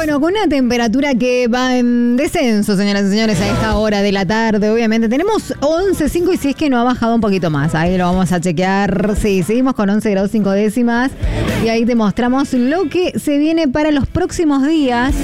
Bueno, con una temperatura que va en descenso, señoras y señores, a esta hora de la tarde, obviamente. Tenemos 11,5 y si es que no ha bajado un poquito más, ahí lo vamos a chequear. Sí, seguimos con 11 grados 5 décimas y ahí te mostramos lo que se viene para los próximos días.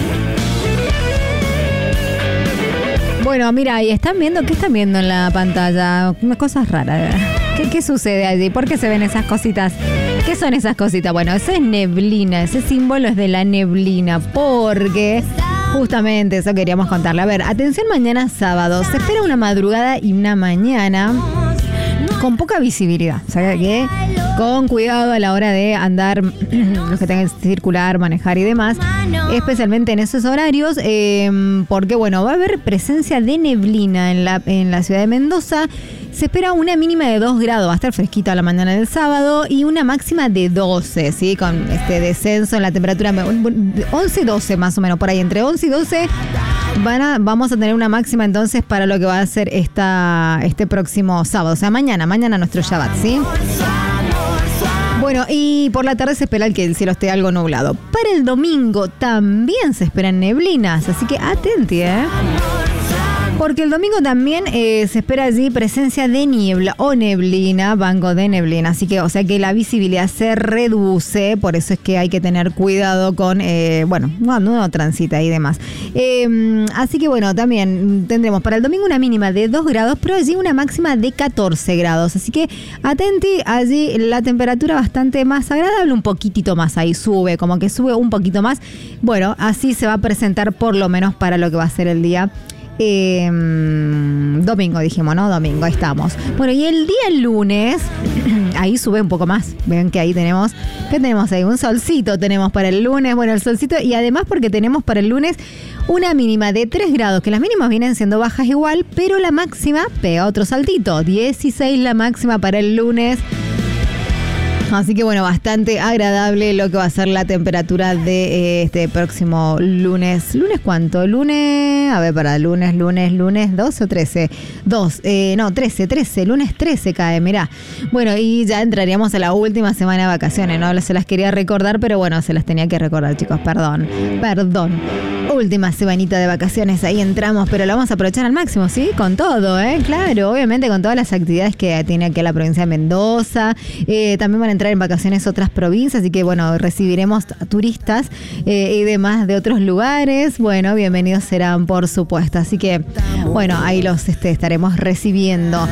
Bueno, mira, ahí están viendo, ¿qué están viendo en la pantalla? Unas cosas raras. ¿Qué sucede allí? ¿Por qué se ven esas cositas? ¿Qué son esas cositas? Bueno, eso es neblina, ese símbolo es de la neblina, porque justamente eso queríamos contarle. A ver, atención, mañana sábado, se espera una madrugada y una mañana con poca visibilidad, o sea que con cuidado a la hora de andar, los que tengan que circular, manejar y demás, especialmente en esos horarios, porque bueno, va a haber presencia de neblina en la ciudad de Mendoza. Se espera una mínima de 2 grados, va a estar fresquito a la mañana del sábado y una máxima de 12, ¿sí? Con este descenso en la temperatura, 11 y 12 más o menos, por ahí, entre 11 y 12 vamos a tener una máxima entonces para lo que va a ser este próximo sábado, o sea, mañana nuestro Shabbat, ¿sí? Bueno, y por la tarde se espera que el cielo esté algo nublado. Para el domingo también se esperan neblinas, así que atenti, porque el domingo también se espera allí presencia de niebla o neblina, banco de neblina. Así que, o sea que la visibilidad se reduce, por eso es que hay que tener cuidado con, cuando uno transita y demás. Así que bueno, también tendremos para el domingo una mínima de 2 grados, pero allí una máxima de 14 grados. Así que atenti, allí la temperatura bastante más agradable, un poquitito más ahí sube, como que sube un poquito más. Bueno, así se va a presentar por lo menos para lo que va a ser el día domingo, dijimos, ¿no? Domingo, ahí estamos. Bueno, y el día lunes, ahí sube un poco más. Ven que ahí tenemos, ¿qué tenemos ahí? Un solcito tenemos para el lunes. Bueno, el solcito, y además porque tenemos para el lunes una mínima de 3 grados, que las mínimas vienen siendo bajas igual, pero la máxima pega otro saltito. 16 la máxima para el lunes. Así que bueno, bastante agradable lo que va a ser la temperatura de este próximo lunes. ¿Lunes cuánto? Lunes 12 o 13. 13, lunes 13 cae, mirá. Bueno, y ya entraríamos a la última semana de vacaciones, ¿no? Se las quería recordar, pero bueno, se las tenía que recordar, chicos, perdón. Última semanita de vacaciones, ahí entramos, pero lo vamos a aprovechar al máximo, ¿sí? Con todo, claro, obviamente con todas las actividades que tiene aquí la provincia de Mendoza. También van a entrar en vacaciones otras provincias, así que bueno, recibiremos turistas y demás de otros lugares. Bueno, bienvenidos serán, por supuesto. Así que bueno, ahí los estaremos recibiendo.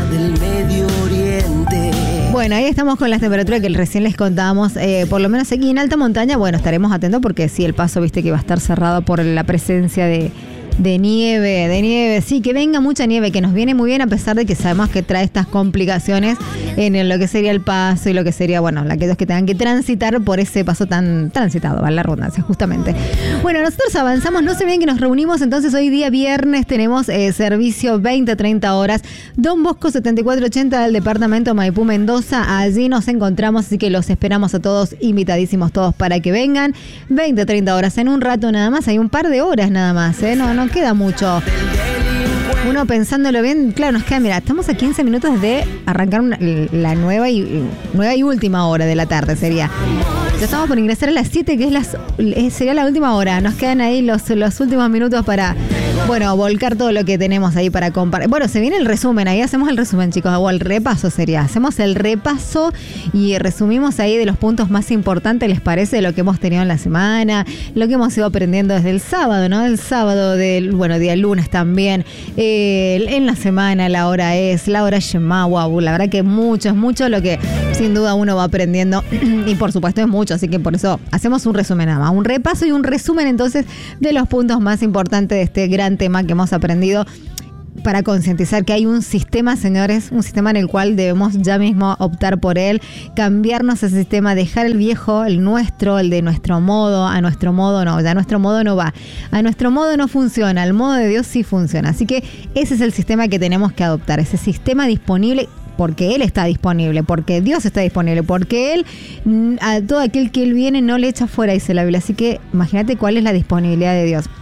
Bueno, ahí estamos con las temperaturas que recién les contábamos, por lo menos aquí en alta montaña. Bueno, estaremos atentos porque sí, el paso, viste que va a estar cerrado por la presencia de nieve, sí, que venga mucha nieve, que nos viene muy bien a pesar de que sabemos que trae estas complicaciones en lo que sería el paso y lo que sería, bueno, aquellos que tengan que transitar por ese paso tan transitado, vale la redundancia, justamente. Bueno, nosotros avanzamos, no se ven que nos reunimos, entonces hoy día viernes tenemos servicio 20-30 horas, Don Bosco 7480 del departamento Maipú, Mendoza, allí nos encontramos, así que los esperamos a todos, invitadísimos todos para que vengan, 20-30 horas, en un rato nada más, hay un par de horas nada más, no queda mucho. Uno pensándolo bien, claro, nos queda, mira, estamos a 15 minutos de arrancar la nueva y última hora de la tarde sería. Ya estamos por ingresar a las 7, que sería la última hora. Nos quedan ahí los últimos minutos para, bueno, volcar todo lo que tenemos ahí para compartir. Bueno, se viene el resumen, ahí hacemos el resumen, chicos, o el repaso sería. Hacemos el repaso y resumimos ahí de los puntos más importantes, ¿les parece? De lo que hemos tenido en la semana, lo que hemos ido aprendiendo desde el sábado, ¿no? El sábado día lunes también. En la semana la hora Shema, wow, la verdad que es mucho lo que sin duda uno va aprendiendo y por supuesto es mucho, así que por eso hacemos un resumen nada más, un repaso y un resumen entonces de los puntos más importantes de este gran tema que hemos aprendido para concientizar que hay un sistema, señores, un sistema en el cual debemos ya mismo optar por él, cambiarnos ese sistema, dejar el viejo, el nuestro, el de nuestro modo, a nuestro modo no, ya nuestro modo no va, a nuestro modo no funciona, al modo de Dios sí funciona, así que ese es el sistema que tenemos que adoptar, ese sistema disponible porque Él está disponible, porque Dios está disponible, porque Él, a todo aquel que Él viene no le echa fuera, dice la Biblia, así que imagínate cuál es la disponibilidad de Dios.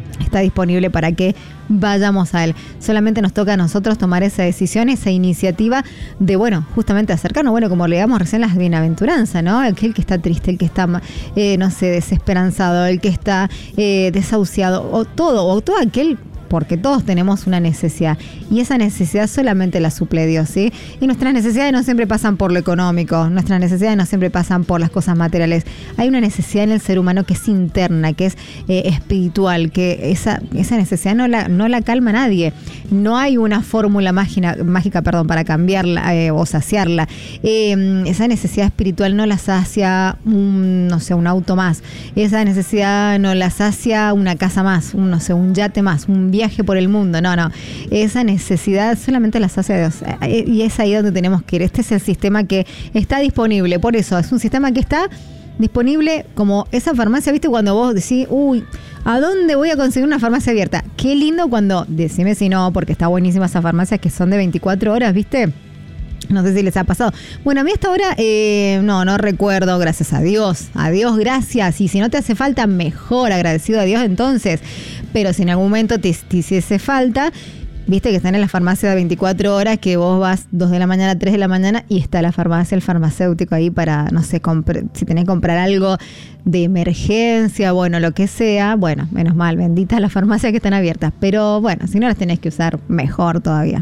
está disponible para que vayamos a él. Solamente nos toca a nosotros tomar esa decisión, esa iniciativa de, bueno, justamente acercarnos, bueno, como leíamos recién las bienaventuranzas, ¿no? Aquel que está triste, el que está, no sé, desesperanzado, el que está desahuciado, o todo aquel, porque todos tenemos una necesidad y esa necesidad solamente la suple Dios, ¿sí? Y nuestras necesidades no siempre pasan por lo económico, nuestras necesidades no siempre pasan por las cosas materiales. Hay una necesidad en el ser humano que es interna, que es espiritual, que esa necesidad no la calma nadie. No hay una fórmula mágica para cambiarla o saciarla. Esa necesidad espiritual no la sacia un auto más. Esa necesidad no la sacia una casa más, un yate más, un viaje por el mundo. No. Esa necesidad solamente la sacia Dios. Y es ahí donde tenemos que ir. Este es el sistema que está disponible. Por eso, es un sistema que está disponible como esa farmacia, ¿viste? Cuando vos decís, ¿a dónde voy a conseguir una farmacia abierta? Qué lindo cuando, decime si no, porque está buenísima esa farmacia que son de 24 horas, ¿viste? No sé si les ha pasado. Bueno, a mí hasta ahora no recuerdo, gracias a Dios. Adiós, gracias. Y si no te hace falta, mejor, agradecido a Dios entonces. Pero si en algún momento te hiciese falta, viste que están en la farmacia de 24 horas, que vos vas 2 de la mañana, 3 de la mañana y está la farmacia, el farmacéutico ahí para, no sé, si tenés que comprar algo de emergencia, bueno, lo que sea, bueno, menos mal, benditas las farmacias que están abiertas. Pero bueno, si no las tenés que usar, mejor todavía.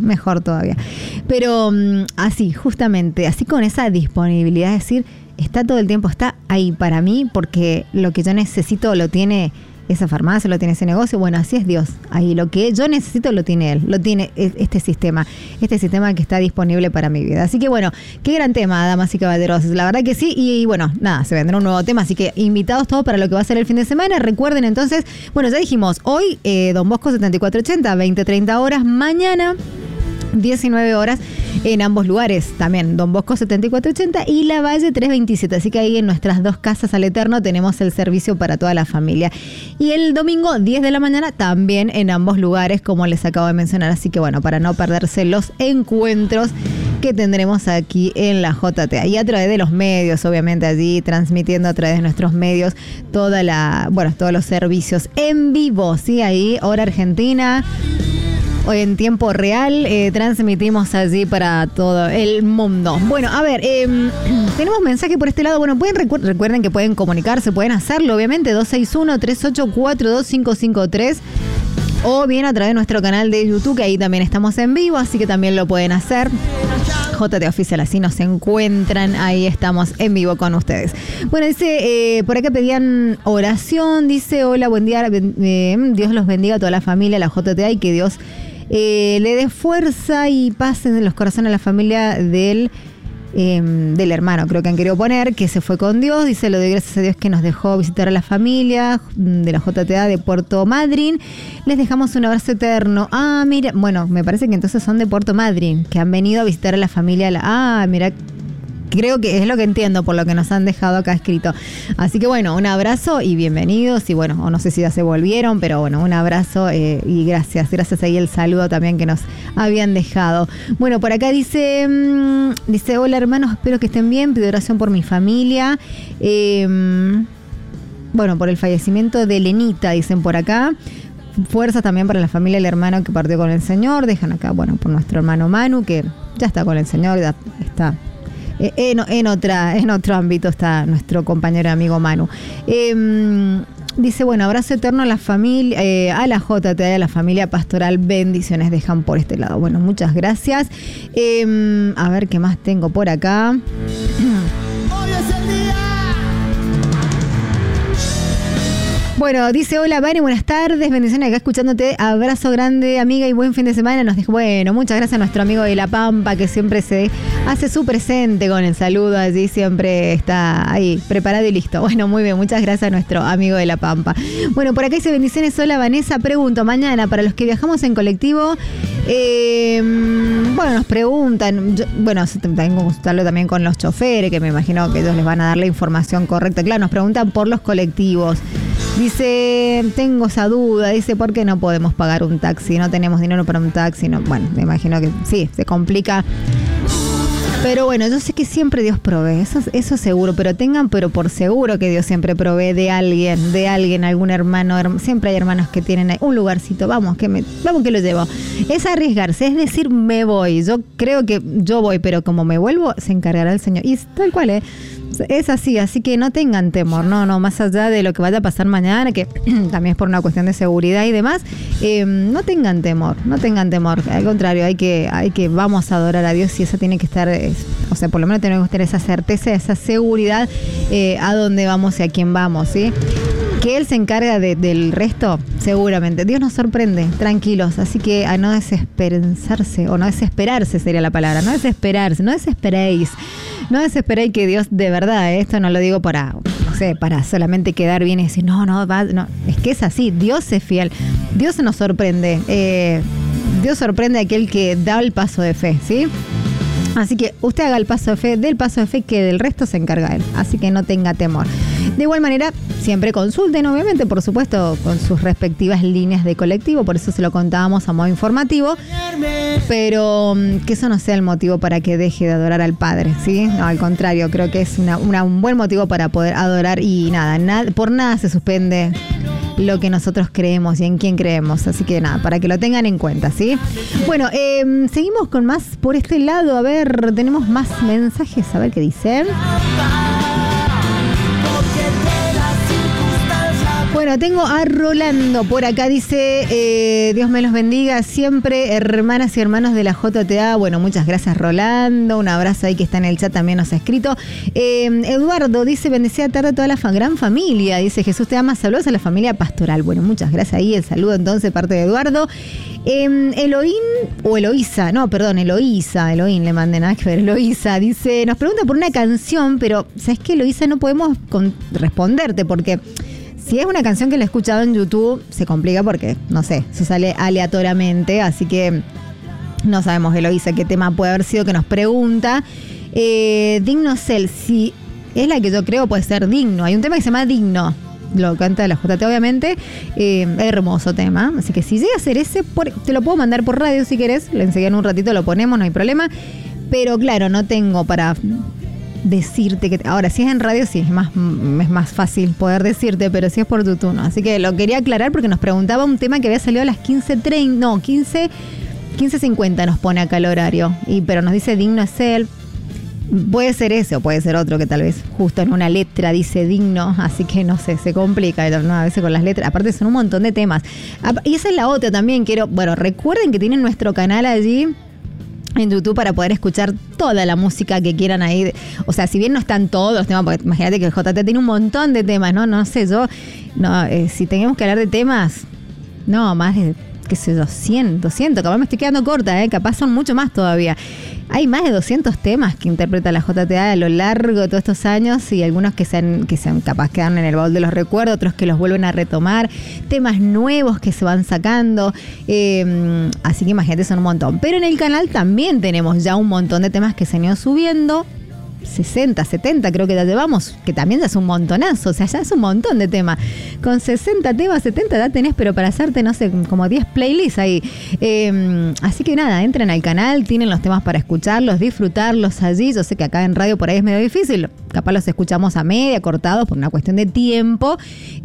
Pero así, justamente, así con esa disponibilidad, es decir, está todo el tiempo, está ahí para mí, porque lo que yo necesito lo tiene esa farmacia, lo tiene ese negocio. Bueno, así es Dios. Ahí lo que yo necesito lo tiene Él, lo tiene este sistema que está disponible para mi vida. Así que bueno, qué gran tema, damas y caballeros. La verdad que sí. Y bueno, nada, se vendrá un nuevo tema, así que invitados todos para lo que va a ser el fin de semana. Recuerden entonces, bueno, ya dijimos, hoy Don Bosco 7480, 20-30 horas, mañana 19 horas en ambos lugares, también Don Bosco 7480 y La Valle 327, así que ahí en nuestras dos casas al Eterno tenemos el servicio para toda la familia. Y el domingo 10 de la mañana también en ambos lugares, como les acabo de mencionar, así que bueno, para no perderse los encuentros que tendremos aquí en la JTA y a través de los medios, obviamente allí transmitiendo a través de nuestros medios todos los servicios en vivo, ¿sí? Ahí, hora argentina, hoy en tiempo real, transmitimos allí para todo el mundo. Bueno, a ver, tenemos mensaje por este lado. Bueno, recuerden que pueden comunicarse, pueden hacerlo, obviamente, 261-384-2553. O bien a través de nuestro canal de YouTube, que ahí también estamos en vivo, así que también lo pueden hacer. JT Oficial, así nos encuentran, ahí estamos en vivo con ustedes. Bueno, dice, por acá pedían oración, dice, hola, buen día, Dios los bendiga a toda la familia, la JTA, y que Dios le dé fuerza y paz en los corazones a la familia del hermano, creo que han querido poner, que se fue con Dios. Dice, lo doy gracias a Dios que nos dejó visitar a la familia de la JTA de Puerto Madryn. Les dejamos un abrazo eterno. Ah, mira, bueno, me parece que entonces son de Puerto Madryn, que han venido a visitar a la familia. Mira, creo que es lo que entiendo por lo que nos han dejado acá escrito. Así que bueno, un abrazo y bienvenidos. Y bueno, o no sé si ya se volvieron, pero bueno, un abrazo y gracias. Gracias ahí el saludo también que nos habían dejado. Bueno, por acá dice, hola hermanos, espero que estén bien. Pido oración por mi familia. Bueno, por el fallecimiento de Lenita, dicen por acá. Fuerzas también para la familia del hermano que partió con el Señor. Dejan acá, bueno, por nuestro hermano Manu, que ya está con el Señor, ya está. En otro ámbito está nuestro compañero y amigo Manu. Dice, bueno, abrazo eterno a la familia, a la JTA y a la familia pastoral, bendiciones dejan por este lado. Bueno, muchas gracias. A ver qué más tengo por acá. Hoy es el día. Bueno, dice, hola Vani, buenas tardes, bendiciones acá escuchándote, abrazo grande amiga y buen fin de semana. Nos dijo, bueno, muchas gracias a nuestro amigo de La Pampa, que siempre se hace su presente con el saludo allí, siempre está ahí preparado y listo. Bueno, muy bien, muchas gracias a nuestro amigo de La Pampa. Bueno, por acá dice, bendiciones, hola Vanessa, pregunto, mañana para los que viajamos en colectivo, bueno, nos preguntan, tengo que consultarlo también con los choferes, que me imagino que ellos les van a dar la información correcta. Claro, nos preguntan por los colectivos. Dice, tengo esa duda, dice, ¿por qué no podemos pagar un taxi? No tenemos dinero para un taxi. No, bueno, me imagino que sí, se complica Pero bueno, yo sé que siempre Dios provee, eso seguro, pero tengan por seguro que Dios siempre provee de alguien, algún hermano, siempre hay hermanos que tienen ahí un lugarcito, vamos que lo llevo. Es arriesgarse, es decir, me voy. Yo creo que yo voy, pero como me vuelvo, se encargará el Señor. Y tal cual, es así que no tengan temor, no, más allá de lo que vaya a pasar mañana, que también es por una cuestión de seguridad y demás, no tengan temor, al contrario, hay que vamos a adorar a Dios y eso tiene que estar, o sea, por lo menos tenemos que tener esa certeza, esa seguridad a dónde vamos y a quién vamos, ¿sí? Que Él se encarga del resto, seguramente. Dios nos sorprende, tranquilos. Así que a no desesperarse, o no desesperarse sería la palabra. No desesperéis. No desesperéis que Dios, de verdad, esto no lo digo para solamente quedar bien y decir, no, es que es así. Dios es fiel. Dios nos sorprende. Dios sorprende a aquel que da el paso de fe, ¿sí? Así que usted haga el paso de fe, del paso de fe, que del resto se encarga Él. Así que no tenga temor. De igual manera, siempre consulten, obviamente, por supuesto, con sus respectivas líneas de colectivo. Por eso se lo contábamos a modo informativo. Pero que eso no sea el motivo para que deje de adorar al Padre, ¿sí? No, al contrario, creo que es un buen motivo para poder adorar. Y por nada se suspende lo que nosotros creemos y en quién creemos. Así que nada, para que lo tengan en cuenta, ¿sí? Bueno, seguimos con más por este lado. A ver, tenemos más mensajes. A ver qué dicen. Bueno, tengo a Rolando por acá, dice, Dios me los bendiga siempre, hermanas y hermanos de la JTA. Bueno, muchas gracias, Rolando, un abrazo ahí que está en el chat, también nos ha escrito. Eduardo dice, bendecida tarde a toda la gran familia, dice, Jesús te ama, saludos a la familia pastoral. Bueno, muchas gracias ahí, el saludo entonces de parte de Eduardo. Eloísa le mandé nada que ver, Eloísa, dice, nos pregunta por una canción, pero ¿sabes qué, Eloísa? No podemos responderte porque... Si es una canción que la he escuchado en YouTube, se complica porque, no sé, se sale aleatoriamente, así que no sabemos, Eloísa, qué tema puede haber sido que nos pregunta. Digno Cel, si es la que yo creo puede ser Digno. Hay un tema que se llama Digno, lo canta la JT obviamente, hermoso tema, así que si llega a ser ese, te lo puedo mandar por radio si querés, enseguida en un ratito lo ponemos, no hay problema, pero claro, no tengo para... decirte que ahora si es en radio sí es más fácil poder decirte, pero si es por YouTube no. Así que lo quería aclarar porque nos preguntaba un tema que había salido a las 15:50 nos pone acá el horario, pero nos dice Digno es Él. Puede ser ese o puede ser otro que tal vez justo en una letra dice Digno, así que no sé, se complica, ¿no? A veces con las letras, aparte son un montón de temas. Y esa es la otra también, recuerden que tienen nuestro canal allí en YouTube para poder escuchar toda la música que quieran ahí. O sea, si bien no están todos los temas, porque imagínate que el JT tiene un montón de temas, ¿no? No sé, si tenemos que hablar de temas, no, más de, qué sé yo, 100, 200, capaz me estoy quedando corta, capaz son mucho más todavía. Hay más de 200 temas que interpreta la JTA a lo largo de todos estos años y algunos que se han capaz quedaron en el baúl de los recuerdos, otros que los vuelven a retomar, temas nuevos que se van sacando, así que imagínate, son un montón. Pero en el canal también tenemos ya un montón de temas que se han ido subiendo, 60, 70 creo que ya llevamos, que también ya es un montonazo, o sea, ya es un montón de temas. Con 60 temas, 70 ya tenés, pero para hacerte, no sé, como 10 playlists ahí. Así que nada, entren al canal, tienen los temas para escucharlos, disfrutarlos allí. Yo sé que acá en radio por ahí es medio difícil, capaz los escuchamos a media, cortados por una cuestión de tiempo,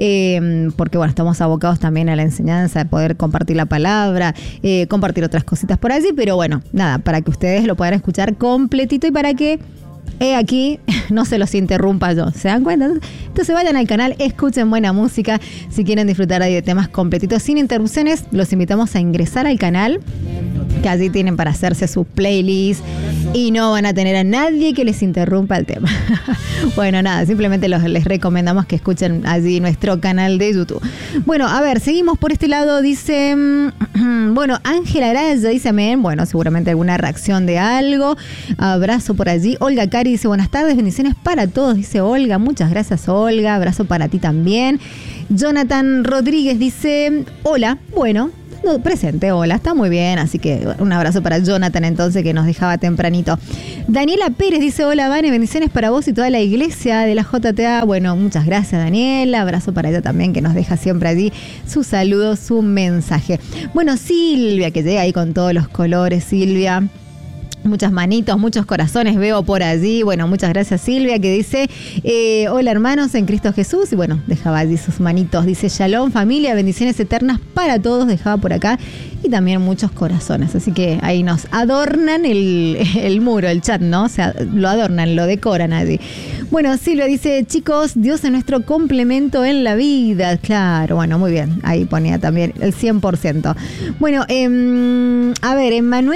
porque bueno, estamos abocados también a la enseñanza, de poder compartir la palabra, compartir otras cositas por allí, pero bueno, nada, para que ustedes lo puedan escuchar completito y para que aquí no se los interrumpa yo, ¿se dan cuenta? Entonces vayan al canal, escuchen buena música. Si quieren disfrutar ahí de temas completitos sin interrupciones, los invitamos a ingresar al canal, que allí tienen para hacerse sus playlists y no van a tener a nadie que les interrumpa el tema. Bueno, nada, simplemente les recomendamos que escuchen allí nuestro canal de YouTube. Bueno, a ver, seguimos por este lado, dice, bueno, Ángela Araya dice amén, bueno, seguramente alguna reacción de algo, abrazo por allí. Olga Cari dice, buenas tardes, bendiciones para todos, dice Olga, muchas gracias Olga, abrazo para ti también. Jonathan Rodríguez dice, hola, bueno, presente, hola, está muy bien, así que un abrazo para Jonathan entonces que nos dejaba tempranito. Daniela Pérez dice, hola Vane, bendiciones para vos y toda la iglesia de la JTA. Bueno, muchas gracias Daniela, abrazo para ella también que nos deja siempre allí su saludo, su mensaje. Bueno, Silvia que llega ahí con todos los colores, Silvia. Muchas manitos, muchos corazones veo por allí. Bueno, muchas gracias Silvia, que dice, hola hermanos en Cristo Jesús. Y bueno, dejaba allí sus manitos. Dice, Shalom familia, bendiciones eternas para todos. Dejaba por acá. Y también muchos corazones. Así que ahí nos adornan el muro, el chat, ¿no? O sea, lo adornan, lo decoran allí. Bueno, Silvia dice, chicos, Dios es nuestro complemento en la vida. Claro, bueno, muy bien. Ahí ponía también el 100%. Bueno, a ver,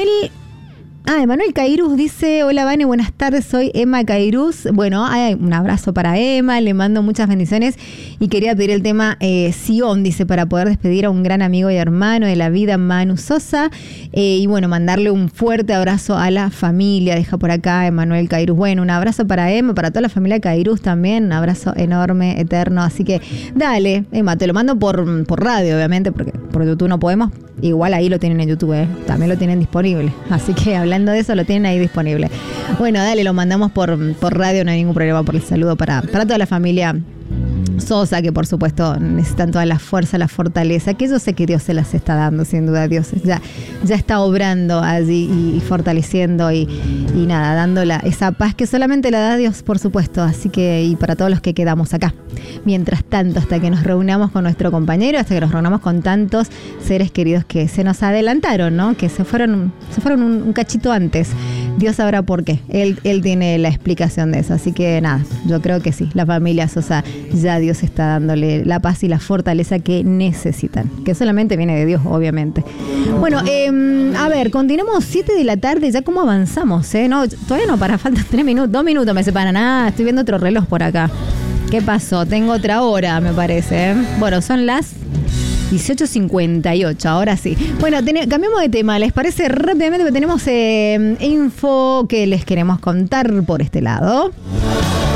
Emanuel Cairuz dice, hola Vane, buenas tardes, soy Emma Cairuz. Bueno, un abrazo para Emma, le mando muchas bendiciones y quería pedir el tema Sion, dice, para poder despedir a un gran amigo y hermano de la vida, Manu Sosa, y bueno, mandarle un fuerte abrazo a la familia, deja por acá Emanuel Cairuz. Bueno, un abrazo para Emma, para toda la familia Cairuz también, un abrazo enorme, eterno, así que dale, Emma, te lo mando por radio, obviamente, porque por YouTube no podemos. Igual ahí lo tienen en YouTube, también lo tienen disponible. Así que hablando de eso, lo tienen ahí disponible. Bueno, dale, lo mandamos por radio, no hay ningún problema por el saludo para toda la familia Sosa, que por supuesto necesitan toda la fuerza, la fortaleza, que yo sé que Dios se las está dando, sin duda. Dios ya está obrando allí y fortaleciendo y nada, dando esa paz que solamente la da Dios, por supuesto. Así que, y para todos los que quedamos acá. Mientras tanto, hasta que nos reunamos con nuestro compañero, hasta que nos reunamos con tantos seres queridos que se nos adelantaron, ¿no? Que se fueron un cachito antes. Dios sabrá por qué. Él tiene la explicación de eso. Así que nada, yo creo que sí. La familia Sosa, ya Dios está dándole la paz y la fortaleza que necesitan. Que solamente viene de Dios, obviamente. Bueno, a ver, continuamos 7 de la tarde. Ya cómo avanzamos, No, todavía no, faltan 3 minutos. 2 minutos me separan. Estoy viendo otro reloj por acá. ¿Qué pasó? Tengo otra hora, me parece. Bueno, son las 18:58, ahora sí. Bueno, cambiamos de tema, ¿les parece? Rápidamente, porque tenemos info que les queremos contar por este lado.